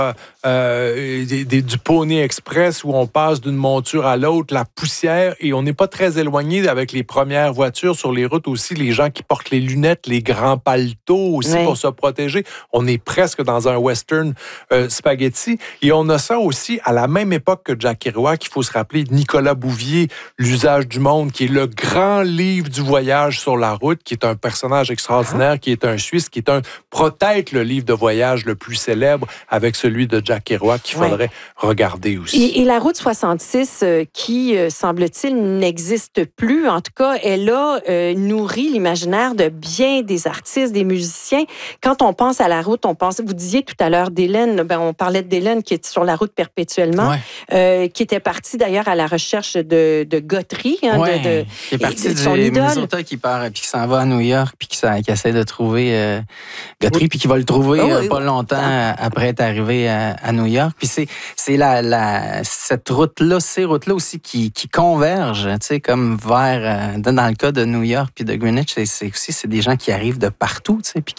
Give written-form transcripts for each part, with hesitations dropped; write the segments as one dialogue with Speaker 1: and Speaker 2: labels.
Speaker 1: du Pony Express où on passe d'une monture à l'autre, la poussière, et on n'est pas très éloigné avec les premières voitures sur les routes aussi, les gens qui portent les lunettes, les grands paletots aussi pour se protéger. On est presque dans un western spaghetti. Et on a ça aussi à la même époque que Jack Kerouac. Il faut se rappeler de Nicolas Bouvier, L'usage du monde, qui est le grand livre du voyage sur la route, qui est un personnage extraordinaire, qui est un Suisse, qui est peut-être le livre de voyage le plus célèbre avec celui de Jack Kerouac qu'il faudrait regarder aussi.
Speaker 2: Et la route 66, qui, semble-t-il, n'existe plus. En tout cas, elle a nourri l'imaginaire de bien des artistes, des musiciens. Quand on pense à la route, on pense... Vous disiez tout à l'heure d'Hélène, on parlait d'Hélène qui est sur la route perpétuellement, qui était partie d'ailleurs à la recherche de Guthrie.
Speaker 3: Qui est partie de Minnesota, qui part, puis qui s'en va à New York, puis qui essaie de trouver Guthrie, puis qui va le trouver pas longtemps après être arrivé à New York. Puis c'est cette route-là, ces routes-là aussi qui convergent, tu sais, comme vers, dans le cas de New York puis de Greenwich, c'est des gens qui arrivent de partout, tu sais, puis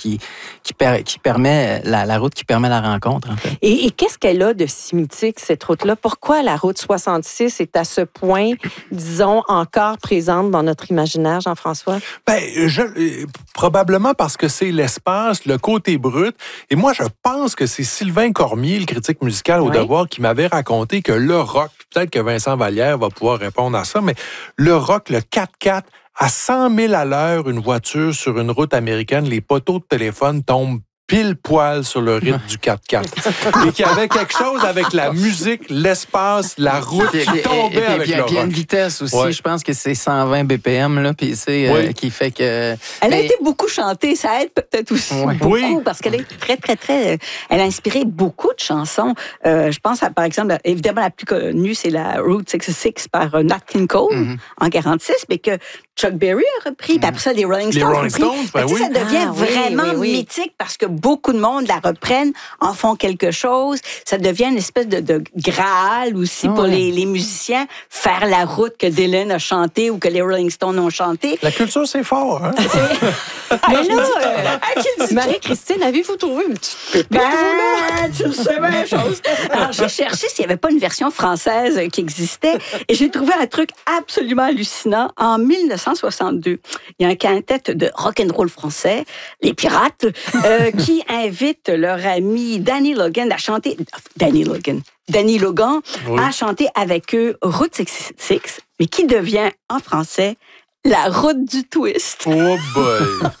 Speaker 3: qui permet la route qui permet la rencontre, en fait.
Speaker 2: Et qu'est-ce qu'elle a de si mythique, cette route-là? Pourquoi la route 66 est à ce point, disons, encore présente dans notre imaginaire, Jean-François?
Speaker 1: Probablement parce que c'est l'espace, le côté brut. Et moi, je pense que c'est Sylvain Cormier, le critique musical au Devoir, qui m'avait raconté que le rock, peut-être que Vincent Vallière va pouvoir répondre à ça, mais le rock, le 4x4, à 100 000 à l'heure, une voiture sur une route américaine, les poteaux de téléphone tombent pile poil sur le rythme du 4x4. Et qu'il y avait quelque chose avec la musique, l'espace, la route qui tombait avec le rock.
Speaker 3: Puis il y a une vitesse aussi, je pense que c'est 120 BPM, là, puis c'est qui fait que...
Speaker 4: Elle a été beaucoup chantée, ça aide peut-être aussi beaucoup, parce qu'elle est très, très, très... Elle a inspiré beaucoup de chansons. Je pense, par exemple, évidemment, la plus connue, c'est la Route 66 par Nat King Cole, en 46, mais que Chuck Berry a repris, puis après ça, les Rolling Stones ont repris. Ça devient vraiment mythique parce que beaucoup de monde la reprennent, en font quelque chose. Ça devient une espèce de graal aussi pour les musiciens, faire la route que Dylan a chantée ou que les Rolling Stones ont chantée.
Speaker 1: La culture, c'est fort, hein?
Speaker 2: Mais là, Marie-Christine, avez-vous trouvé une petite pépite?
Speaker 4: Tu sais bien chose. Alors, j'ai cherché s'il n'y avait pas une version française qui existait et j'ai trouvé un truc absolument hallucinant. En 1962, il y a un quintet de rock'n'roll français, les Pirates, qui invite leur ami Danny Logan à chanter... Danny Logan a chanté avec eux Route 66, mais qui devient en français la route du twist.
Speaker 1: Oh boy!